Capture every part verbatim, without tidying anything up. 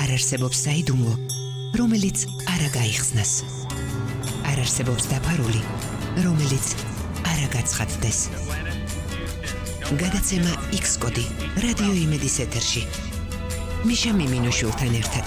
არ არსებობს საიდუმლო, რომელიც არ გაიხსნას. არ არსებობს დაფარული, რომელიც არ გაცხადდეს. გადაცემა X კოდი რადიო იმედის ეთერში. მიშა მიმინოშვილთან ერთად.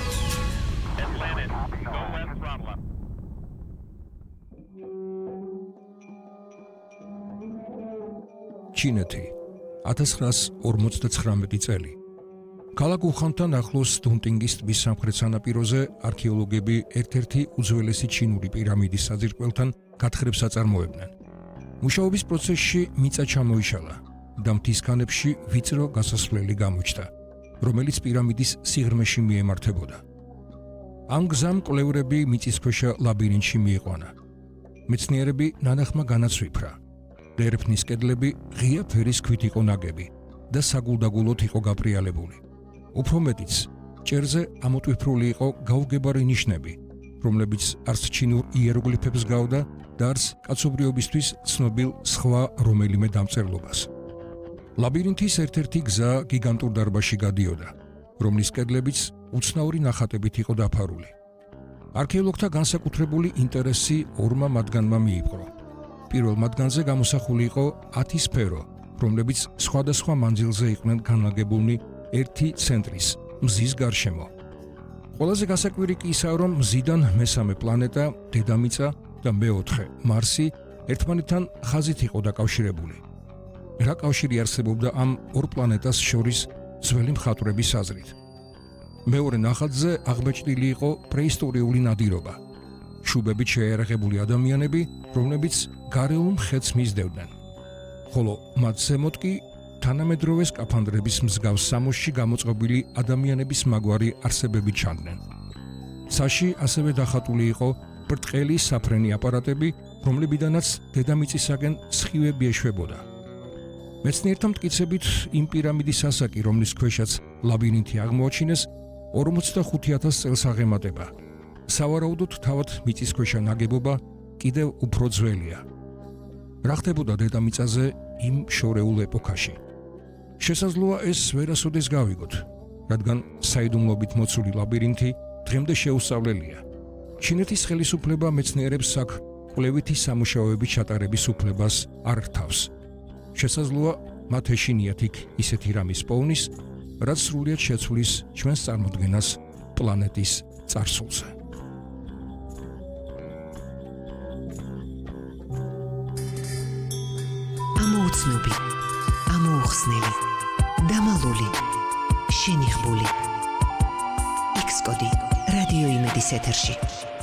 ჩინეთი ათას ცხრაას ორმოცდაცხრამეტი წელი. ქალაქ უხანთან ახლოს დუნტინგის ტბის სამხრეთ სანაპიროზე არქეოლოგები ერთ-ერთი უძველესი ჩინური პირამიდის საძირკველთან გათხრებს აწარმოებდნენ. მუშაობის პროცესში მიწა ჩამოიშალა და მთის ქანებში ვიწრო გასასვლელი გამოჩნდა, რომელიც პირამიდის სიღრმეში მიემართებოდა. ამ გზამ კვლევრები მიწისქვეშა ლაბირინთში მიიყვანა. მეცნიერები ნანახმა განაცვიფრა. ერფნის კედლები ღია ფერის ქვით იყო ნაგები და საგულდაგულოდ იყო გაფრიალებული. უფრო მეტიც, ჭერზე ამოტვიფრული იყო გაუგებარი ნიშნები, რომლებიც არც ჩინურ იეროგლიფებს გავდა და არც კაცობრიობისთვის ცნობილ სხვა რომელიმე დამწერლობას. ლაბირინთის ერთ-ერთი გზა გიგანტურ დარბაზში გადიოდა, რომლის კედლებიც უცნაური ნახატებით იყო დაფარული. არქეოლოგთა განსაკუთრებული ინტერესი ორმა მათგანმა მიიპყრო. პირველ მათგანზე გამოსახული იყო ათი სფერო, რომლებიც სხვადასხვა მანძილზე იყვნენ განლაგებულნი ერთი ცენტრის, მზის გარშემო. ყველაზე გასაკვირი კი ისაა, რომ მზიდან მესამე პლანეტა, დედამიწა და მეოთხე, მარსი, ერთმანეთთან ხაზით იყო დაკავშირებული. რა კავშირი არსებობდა ამ ორ პლანეტას შორის ძველი მხატვრების აზრით? მეორე ნახატზე აღბეჭდილი იყო პრეისტორიული ნადირობა. შუბებით შეიარაღებული ადამიანები, რომლებიც გარეულ მხედს მისდევდნენ. ხოლო მათ ზემოთ კი თანამედროვე სკაფანდრების მსგავს სამოსში გამოწყობილი ადამიანების მაგვარი არსებები ჩანდნენ. ცაში ასევე დახატული იყო ბრტყელი საფრენი აპარატები, რომლებიდანაც დედამიწისაკენ სხივები ეშვებოდა. მეცნიერთა მტკიცებით იმ პირამიდის ასაკი, რომლის ქვეშაც ლაბირინთი აღმოაჩინეს, ორმოცდახუთი ათას წელს აღემატება. სავარაუდოდ თავად მიწისქვეშა ნაგებობა კიდევ უფრო ძველია. რა ხდებოდა დედამიწაზე იმ შორეულ ეპოქაში? შესაძლოა ეს ვერასოდეს გავიგოთ, რადგან საიდუმლობით მოცული ლაბირინთი დღემდე შეუსწავლელია. ჩინეთის ხელისუფლება მეცნიერებს აქ კვლევითი სამუშაოების ჩატარების უფლებას არ რთავს. შესაძლოა მათ ეშინიათ იქ ისეთი რამის პოვნის, რაც სრულიად შეცვლის ჩვენს წარმოდგენას პლანეტის წარსულზე. ამოუცნობი, ამოუხსნელი, დამალული, შენიღბული. X კოდი რადიო იმედის ეთერში.